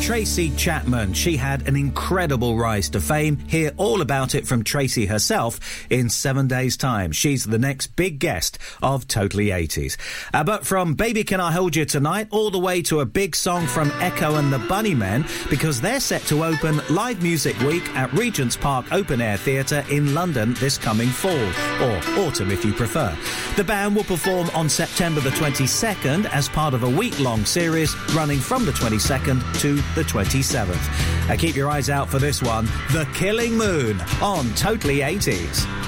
Tracy Chapman. She had an incredible rise to fame. Hear all about it from Tracy herself in 7 days' time. She's the next big guest of Totally 80s. But from Baby Can I Hold You Tonight all the way to a big song from Echo and the Bunnymen, because they're set to open Live Music Week at Regent's Park Open Air Theatre in London this coming fall, or autumn if you prefer. The band will perform on September the 22nd as part of a week-long series running from the 22nd to the 27th. Keep your eyes out for this one, The Killing Moon, on Totally 80s.